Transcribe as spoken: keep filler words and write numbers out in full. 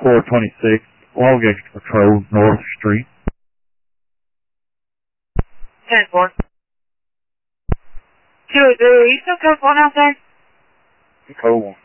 four twenty-six, Log Extra Patrol, North Street. ten four. two, do you still code one out there? Code one.